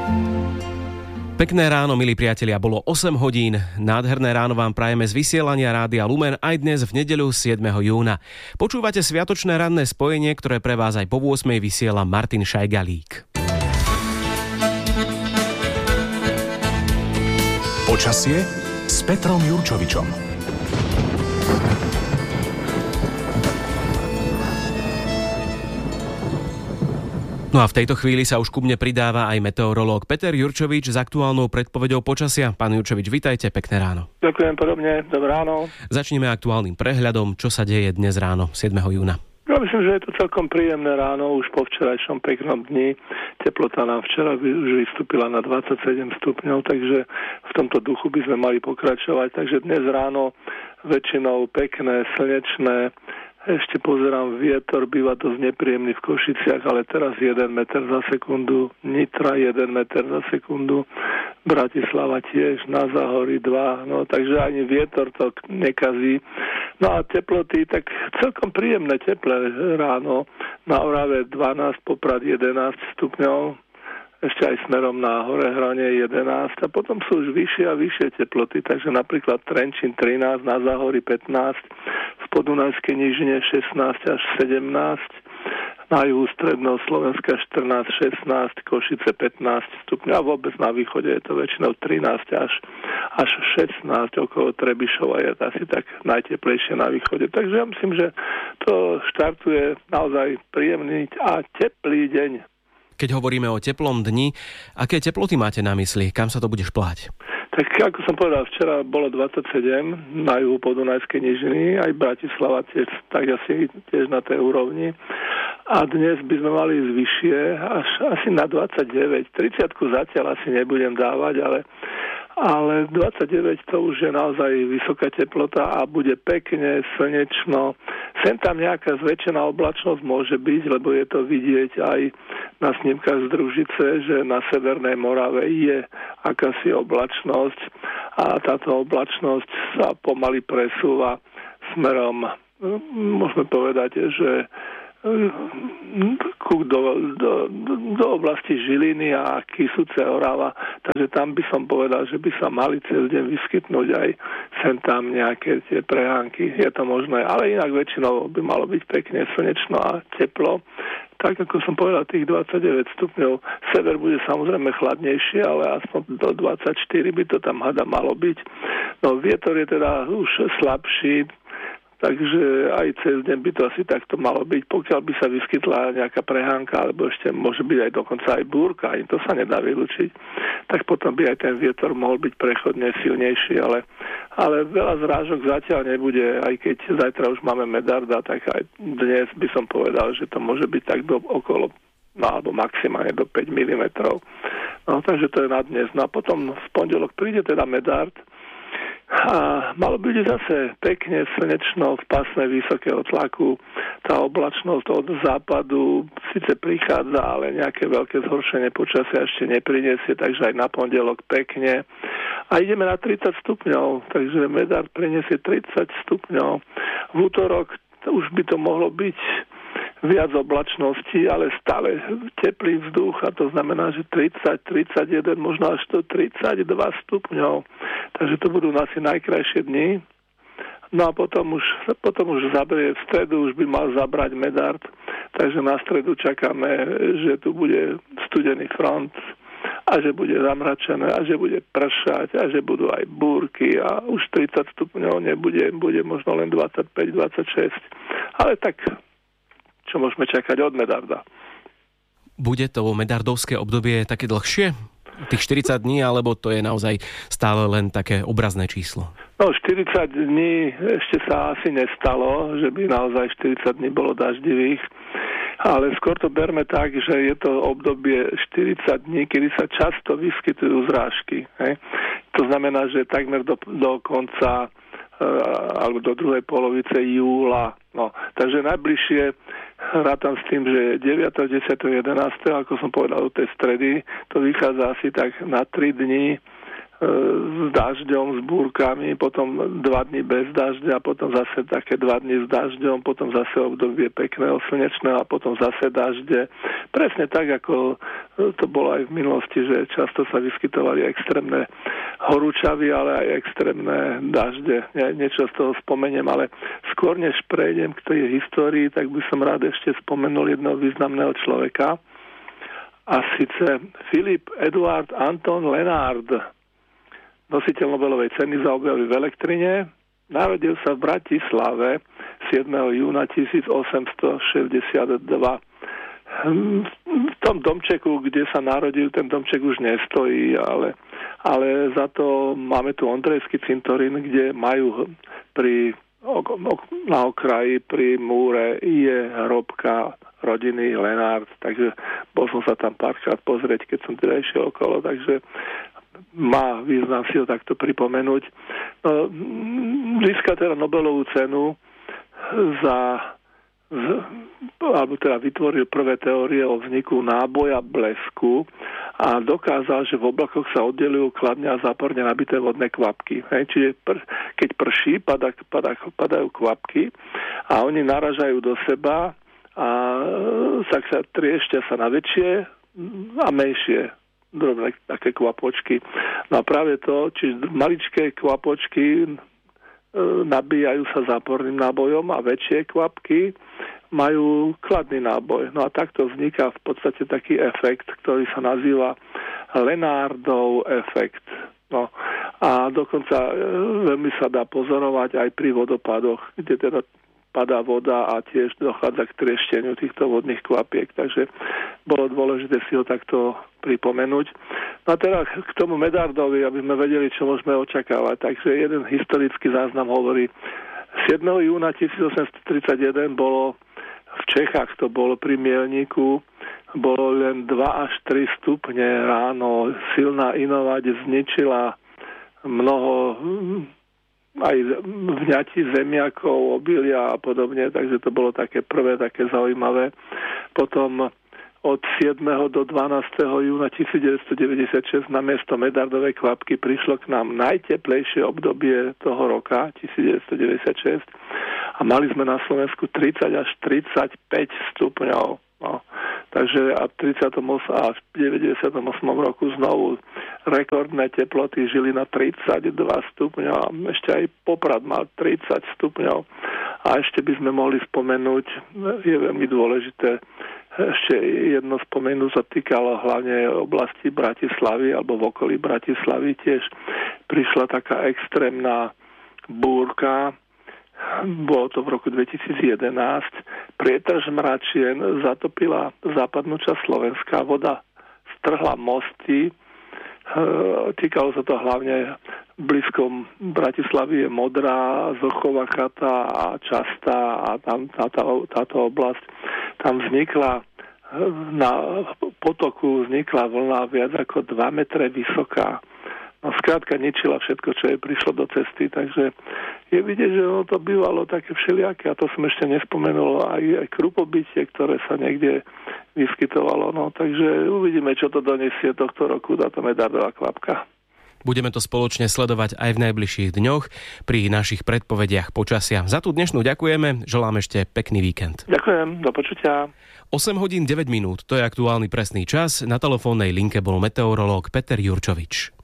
Pekné ráno, milí priatelia, bolo 8 hodín. Nádherné ráno vám prajeme z vysielania Rádia Lumen aj dnes v nedeľu 7. júna. Počúvate sviatočné ranné spojenie, ktoré pre vás aj po 8. vysiela Martin Šajgalík. Počasie s Petrom Jurčovičom. No a v tejto chvíli sa už ku mne pridáva aj meteorológ Peter Jurčovič s aktuálnou predpoveďou počasia. Pán Jurčovič, vitajte, pekné ráno. Ďakujem podobne, dobré ráno. Začneme aktuálnym prehľadom, čo sa deje dnes ráno, 7. júna. Ja myslím, že je to celkom príjemné ráno, už po včerajšom peknom dni. Teplota nám včera už vystúpila na 27 stupňov, takže v tomto duchu by sme mali pokračovať. Takže dnes ráno väčšinou pekné, slnečné. Ešte pozerám, vietor býva dosť nepríjemný v Košiciach, ale teraz 1 meter za sekundu, Nitra 1 meter za sekundu, Bratislava tiež, na Záhorí 2, no takže ani vietor to nekazí. No a teploty, tak celkom príjemné teplé ráno, na Orave 12, Poprad 11 stupňov, ešte aj smerom na Horehrane 11 a potom sú už vyššie a vyššie teploty, takže napríklad Trenčín 13, na Záhorí 15, v Podunajskej nížine 16 až 17, na juhu stredného Slovenska 14, 16, Košice 15 stupňov a vôbec na východe je to väčšinou 13 až 16, okolo Trebišova je asi tak najteplejšie na východe. Takže ja myslím, že to štartuje naozaj príjemný a teplý deň. Keď hovoríme o teplom dni, aké teploty máte na mysli? Kam sa to bude šplhať? Tak ako som povedal, včera bolo 27 na juhu Podunajskej nížiny, aj Bratislava tiež, tak asi tiež na tej úrovni. A dnes by sme mali vyššie až asi na 29. 30 zatiaľ asi nebudem dávať, ale 29 to už je naozaj vysoká teplota a bude pekne, slnečno. Sem tam nejaká zväčšená oblačnosť môže byť, lebo je to vidieť aj na snímkach z Družice, že na Severnej Morave je akási oblačnosť a táto oblačnosť sa pomaly presúva smerom, môžeme povedať, že do oblasti Žiliny a Kysuce, Orava. Takže tam by som povedal, že by sa mali cez deň vyskytnúť aj sem tam nejaké tie prehánky. Je to možné, ale inak väčšinou by malo byť pekne slnečno a teplo. Tak ako som povedal, tých 29 stupňov. Sever bude samozrejme chladnejšie, ale aspoň do 24 by to tam malo byť. No vietor je teda už slabší, takže aj cez deň by to asi takto malo byť. Pokiaľ by sa vyskytla nejaká prehánka, alebo ešte môže byť aj dokonca aj búrka, ani to sa nedá vylúčiť, tak potom by aj ten vietor mohol byť prechodne silnejší, ale veľa zrážok zatiaľ nebude, aj keď zajtra už máme Medarda, tak aj dnes by som povedal, že to môže byť tak okolo, alebo maximálne do 5 mm. No, takže to je na dnes. No a potom v pondelok príde teda Medard, a malo byť zase pekne slnečno v pásme vysokého tlaku. Tá oblačnosť od západu síce prichádza, ale nejaké veľké zhoršenie počasia ešte neprinesie, takže aj na pondelok pekne. A ideme na 30 stupňov, takže Medard prinesie 30 stupňov. V útorok už by to mohlo byť viac oblačnosti, ale stále teplý vzduch a to znamená, že 30, 31, možno až to 32 stupňov. Takže to budú asi najkrajšie dni. No a potom už zabrie, v stredu už by mal zabrať Medard, takže na stredu čakáme, že tu bude studený front a že bude zamračené a že bude pršať a že budú aj búrky a už 30 stupňov nebude, bude možno len 25, 26. Ale tak čo môžeme čakať od Medarda. Bude to medardovské obdobie také dlhšie? Tých 40 dní, alebo to je naozaj stále len také obrazné číslo? No 40 dní ešte sa asi nestalo, že by naozaj 40 dní bolo daždivých, ale skôr to berme tak, že je to obdobie 40 dní, kedy sa často vyskytujú zrážky. To znamená, že takmer do konca alebo do druhej polovice júla. No, takže najbližšie rátam s tým, že 9., 10., 11., ako som povedal, do tej stredy, to vychádza asi tak na 3 dní s dažďom, s búrkami, potom 2 dni bez dažďa, potom zase také 2 dni s dažďom, potom zase obdobie pekného slnečného a potom zase dažde. Presne tak, ako to bolo aj v minulosti, že často sa vyskytovali extrémne horúčavy, ale aj extrémne dažde. Niečo z toho spomeniem, ale skôr než prejdem k tej histórii, tak by som rád ešte spomenul jedného významného človeka, a síce Philipp Eduard Anton Lenard, nositeľ Nobelovej ceny za objavy v elektrine. Narodil sa v Bratislave 7. júna 1862. V tom domčeku, kde sa narodil, ten domček už nestojí, ale za to máme tu Ondrejský cintorín, kde majú na okraji pri múre je hrobka rodiny Lenard, takže bol som sa tam párkrát pozrieť, keď som teda išiel okolo, takže má význam si ho takto pripomenúť. No, získal teda Nobelovú cenu alebo teda vytvoril prvé teórie o vzniku náboja blesku a dokázal, že v oblakoch sa oddelujú kladne a záporne nabité vodné kvapky. Čiže keď prší, padajú kvapky a oni naražajú do seba a tak sa triešťa sa na väčšie a menšie drobné také kvapočky. No a práve to, čiže maličké kvapočky nabíjajú sa záporným nábojom a väčšie kvapky majú kladný náboj. No a takto vzniká v podstate taký efekt, ktorý sa nazýva Lenardov efekt. No a dokonca veľmi sa dá pozorovať aj pri vodopadoch, kde teda padá voda a tiež dochádza k triešteniu týchto vodných kvapiek. Takže bolo dôležité si ho takto pripomenúť. No a teraz k tomu Medlardovi, aby sme vedeli, čo môžeme očakávať. Takže jeden historický záznam hovorí, 7. júna 1831 bolo v Čechách, to bolo pri Mielniku, bolo len 2 až 3 stupne ráno. Silná inovať zničila mnoho aj vňatí zemiakov, obilia a podobne, takže to bolo také prvé, také zaujímavé. Potom od 7. do 12. júna 1996 na miesto Medlardovej kvapky prišlo k nám najteplejšie obdobie toho roka, 1996, a mali sme na Slovensku 30 až 35 stupňov. No. Takže a v 38 a v 98 roku znovu rekordné teploty žili na 32 stupňov a ešte aj Poprad mal 30 stupňov. A ešte by sme mohli spomenúť, je veľmi dôležité, ešte jedno spomenu sa týkalo hlavne oblasti Bratislavy alebo v okolí Bratislavy tiež prišla taká extrémna búrka. Bolo to v roku 2011. Prietrž mračien zatopila západnú časť Slovenska. Voda strhla mosty. Týkalo sa to hlavne blízkom Bratislavy je Modrá, Zochová chata a Častá a tam táto oblasť. Tam vznikla na potoku vznikla vlna viac ako 2 metre vysoká. No skrátka ničila všetko, čo jej prišlo do cesty, takže je vidieť, že ono to bývalo také všelijaké a to som ešte nespomenul aj krupobytie, ktoré sa niekde vyskytovalo. No takže uvidíme, čo to donesie tohto roku táto Medlardová kvapka. Budeme to spoločne sledovať aj v najbližších dňoch pri našich predpovediach počasia. Za tú dnešnú ďakujeme, želám ešte pekný víkend. Ďakujem, do počutia. 8 hodín 9 minút, to je aktuálny presný čas. Na telefónnej linke bol meteorológ Peter Jurčovič.